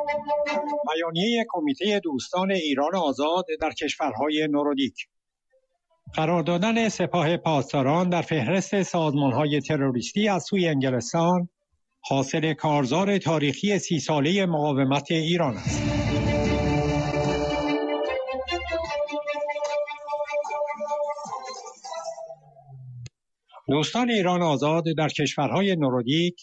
بیانیه کمیته دوستان ایران آزاد در کشورهای نورودیک. قرار دادن سپاه پاسداران در فهرست سازمان‌های تروریستی از سوی انگلستان حاصل کارزار تاریخی 30 ساله مقاومت ایران است. دوستان ایران آزاد در کشورهای نورودیک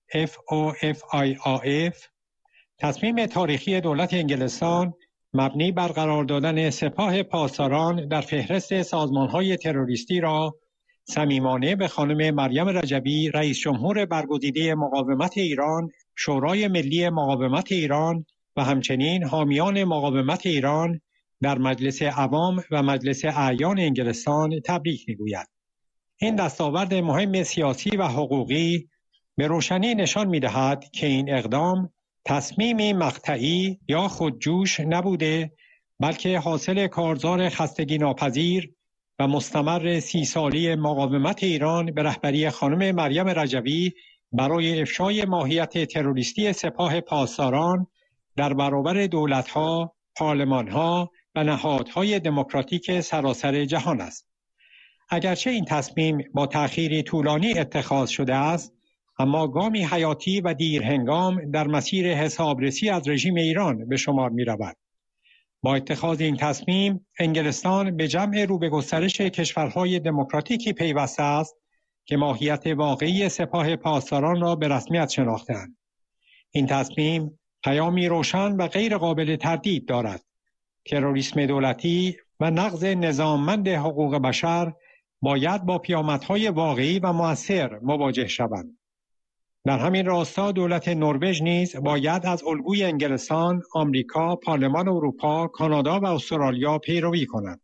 FOFIAF تصمیم تاریخی دولت انگلستان مبنی بر قرار دادن سپاه پاسداران در فهرست سازمان‌های تروریستی را صمیمانه به خانم مریم رجبی رئیس جمهور برگزیده مقاومت ایران، شورای ملی مقاومت ایران و همچنین حامیان مقاومت ایران در مجلس عوام و مجلس اعیان انگلستان تبریک می‌گوید. این دستاورد مهم سیاسی و حقوقی به روشنی نشان می‌دهد که این اقدام تصمیمی مقطعی یا خودجوش نبوده، بلکه حاصل کارزار خستگی ناپذیر و مستمر 30 ساله مقاومت ایران به رهبری خانم مریم رجبی برای افشای ماهیت تروریستی سپاه پاسداران در برابر دولت‌ها، پارلمان‌ها و نهادهای دموکراتیک سراسر جهان است. اگرچه این تصمیم با تأخیری طولانی اتخاذ شده است، اما گامی حیاتی و دیرهنگام در مسیر حسابرسی از رژیم ایران به شمار می رود. با اتخاذ این تصمیم، انگلستان به جمع رو به گسترش کشورهای دموکراتیکی پیوسته است که ماهیت واقعی سپاه پاسداران را به رسمیت شناخته‌اند. این تصمیم پیامی روشن و غیر قابل تردید دارد. تروریسم دولتی و نقض نظاممند حقوق بشر باید با پیامدهای واقعی و مؤثر مواجه شوند. در همین راستا دولت نروژ نیز باید از الگوی انگلستان، آمریکا، پارلمان اروپا، کانادا و استرالیا پیروی کند.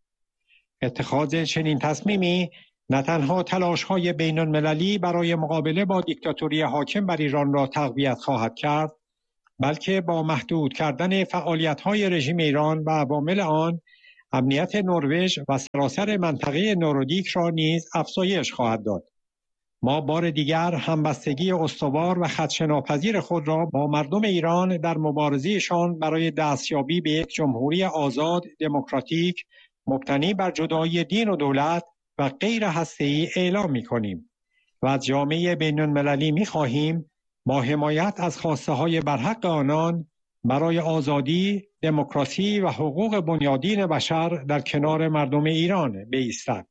اتخاذ چنین تصمیمی نه تنها تلاش‌های بین‌المللی برای مقابله با دیکتاتوری حاکم بر ایران را تقویت خواهد کرد، بلکه با محدود کردن فعالیت‌های رژیم ایران و عوامل آن، امنیت نروژ و سراسر منطقه نورودیک را نیز افزایش خواهد داد. ما بار دیگر همبستگی استوار و خدشه‌ناپذیر خود را با مردم ایران در مبارزه‌شان برای دستیابی به یک جمهوری آزاد، دموکراتیک، مبتنی بر جدایی دین و دولت و غیر هسته‌ای اعلام می‌کنیم و از جامعه بین‌المللی می‌خواهیم با حمایت از خواسته‌های برحق آنان برای آزادی، دموکراسی و حقوق بنیادین بشر در کنار مردم ایران بایستد.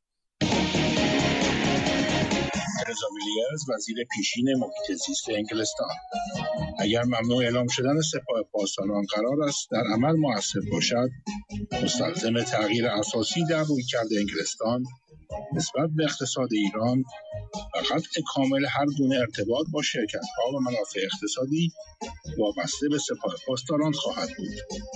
ترزا ویلیرز، وزیر پیشین محیط زیست انگلستان: اگر ممنوع اعلام شدن سپاه پاسداران قرار است در عمل مؤثر باشد، مستلزم تغییر اساسی در رویکرد انگلستان نسبت به اقتصاد ایران و قطع کامل هر گونه ارتباط با شرکت‌ها و منافع اقتصادی وابسته به سپاه پاسداران خواهد بود.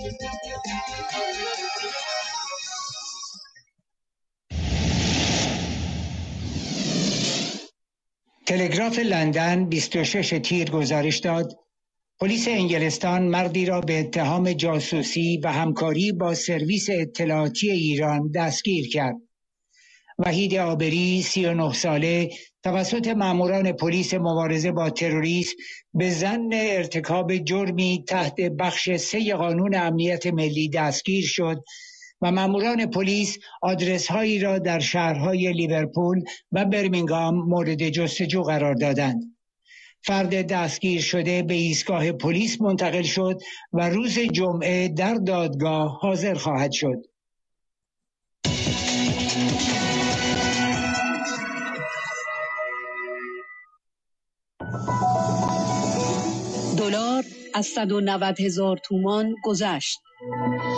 تلگراف لندن 26 تیر گزارش داد پلیس انگلستان مردی را به اتهام جاسوسی و همکاری با سرویس اطلاعاتی ایران دستگیر کرد. وحید آبری 39 ساله توسط ماموران پلیس مبارزه با تروریسم به ظن ارتکاب جرمی تحت بخش 3 قانون امنیت ملی دستگیر شد و ماموران پلیس آدرس‌هایی را در شهرهای لیورپول و برمینگام مورد جستجو قرار دادند. فرد دستگیر شده به ایستگاه پلیس منتقل شد و روز جمعه در دادگاه حاضر خواهد شد. دلار از 190,000 تومان گذشت.